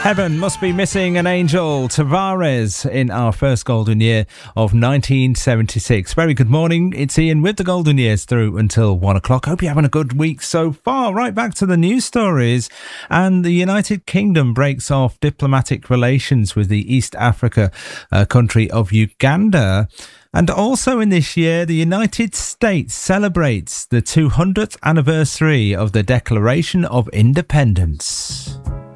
Heaven Must Be Missing an Angel, Tavares, in our first golden year of 1976. Very good morning, it's Ian with the golden years through until 1 o'clock. Hope you're having a good week so far. Right back to the news stories. And the United Kingdom breaks off diplomatic relations with the East Africa country of Uganda. And also in this year, the United States celebrates the 200th anniversary of the Declaration of Independence.